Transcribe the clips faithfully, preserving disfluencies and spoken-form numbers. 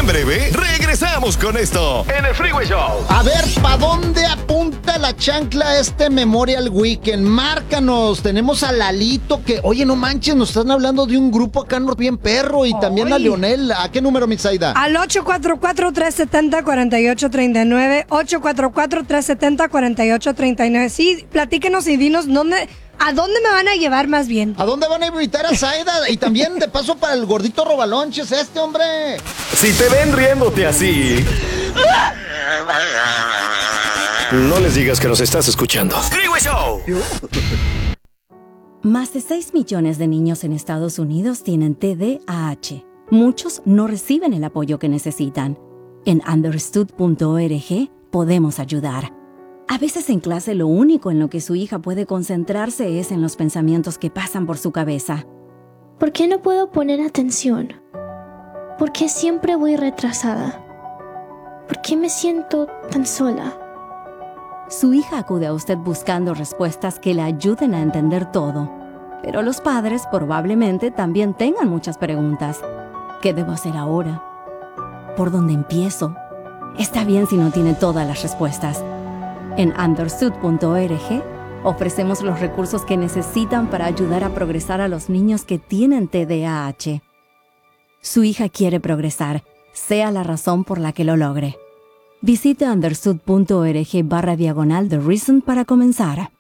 breve, regresamos con esto en el Freeway Show. A ver, ¿pa' dónde apunta la chancla este Memorial Weekend? Márcanos. Tenemos a Lalito que, oye, no manches, nos están hablando de un grupo acá en bien perro y también Ay. a Leonel. ¿A qué número, Mitzaida? Al ocho cuatro cuatro, tres siete cero, cuatro ocho tres nueve, ocho cuatro cuatro, tres siete cero, cuatro ocho tres nueve. Sí, platíquenos y dinos dónde, a dónde me van a llevar más bien. ¿A dónde van a invitar a Zaida? Y también, de paso, para el gordito robalonches este, hombre. Si te ven riéndote así, no les digas que nos estás escuchando. Freeway Show. Más de seis millones de niños en Estados Unidos tienen T D A H. Muchos no reciben el apoyo que necesitan. En understood punto org podemos ayudar. A veces en clase lo único en lo que su hija puede concentrarse es en los pensamientos que pasan por su cabeza. ¿Por qué no puedo poner atención? ¿Por qué siempre voy retrasada? ¿Por qué me siento tan sola? Su hija acude a usted buscando respuestas que le ayuden a entender todo. Pero los padres probablemente también tengan muchas preguntas. ¿Qué debo hacer ahora? ¿Por dónde empiezo? Está bien si no tiene todas las respuestas. En understood punto org ofrecemos los recursos que necesitan para ayudar a progresar a los niños que tienen T D A H. Su hija quiere progresar, sea la razón por la que lo logre. Visite understood punto org barra diagonal The Reason para comenzar.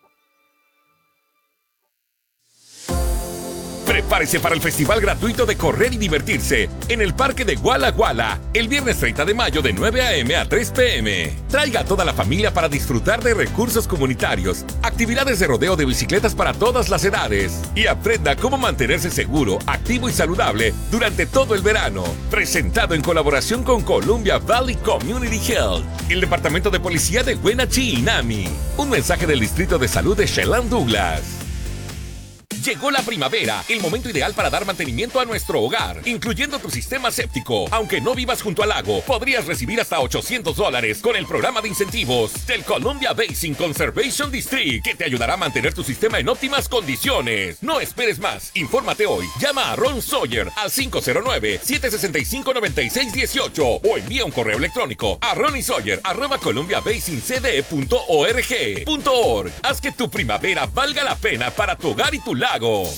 Prepárese para el festival gratuito de correr y divertirse en el Parque de Guala Guala el viernes treinta de mayo de nueve a eme a tres pe eme. Traiga a toda la familia para disfrutar de recursos comunitarios, actividades de rodeo de bicicletas para todas las edades y aprenda cómo mantenerse seguro, activo y saludable durante todo el verano. Presentado en colaboración con Columbia Valley Community Health, el Departamento de Policía de Wenatchee y NAMI. Un mensaje del Distrito de Salud de Chelan Douglas. Llegó la primavera, el momento ideal para dar mantenimiento a nuestro hogar, incluyendo tu sistema séptico. Aunque no vivas junto al lago, podrías recibir hasta ochocientos dólares con el programa de incentivos del Columbia Basin Conservation District, que te ayudará a mantener tu sistema en óptimas condiciones. No esperes más, infórmate hoy. Llama a Ron Sawyer al cinco cero nueve, siete seis cinco, nueve seis uno ocho o envía un correo electrónico a ronnysawyer arroba columbia basin c d punto org. Haz que tu primavera valga la pena para tu hogar y tu lago.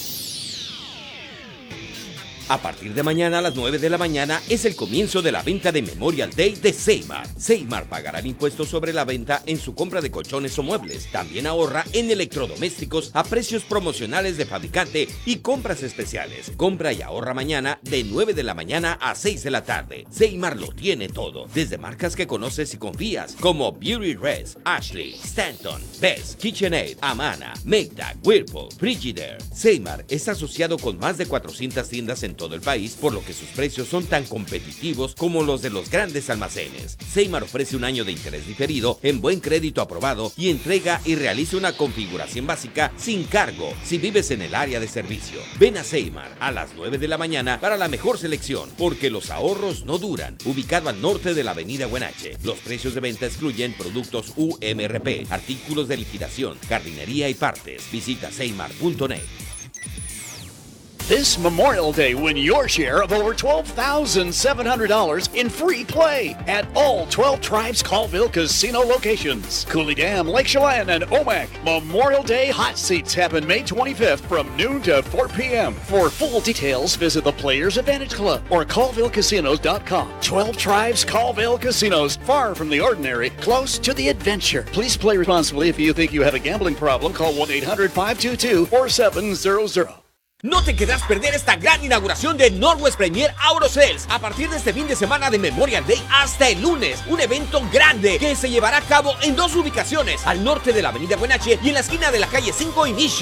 A partir de mañana a las nueve de la mañana es el comienzo de la venta de Memorial Day de Seymar. Seymar pagará impuestos sobre la venta en su compra de colchones o muebles. También ahorra en electrodomésticos a precios promocionales de fabricante y compras especiales. Compra y ahorra mañana de nueve de la mañana a seis de la tarde. Seymar lo tiene todo, desde marcas que conoces y confías, como Beauty Rest, Ashley, Stanton, Best, KitchenAid, Amana, Maytag, Whirlpool, Frigidaire. Seymar está asociado con más de cuatrocientas tiendas en todo el país, por lo que sus precios son tan competitivos como los de los grandes almacenes. Seymar ofrece un año de interés diferido en buen crédito aprobado y entrega y realiza una configuración básica sin cargo si vives en el área de servicio. Ven a Seymar a las nueve de la mañana para la mejor selección, porque los ahorros no duran. Ubicado al norte de la avenida Wenatchee. Los precios de venta excluyen productos U M R P, artículos de liquidación, jardinería y partes. Visita seymar punto net. This Memorial Day, win your share of over twelve thousand seven hundred dollars in free play at all twelve Tribes Colville Casino locations. Cooley Dam, Lake Chelan, and O M A C. Memorial Day hot seats happen May twenty-fifth from noon to four p.m. For full details, visit the Players Advantage Club or colville casinos dot com. twelve Tribes Colville Casinos, far from the ordinary, close to the adventure. Please play responsibly. If you think you have a gambling problem, call one eight hundred, five two two, four seven zero zero. No te querrás perder esta gran inauguración de Northwest Premier Auto Sales a partir de este fin de semana de Memorial Day hasta el lunes. Un evento grande que se llevará a cabo en dos ubicaciones, al norte de la avenida Wenatchee y en la esquina de la calle cinco y Mission.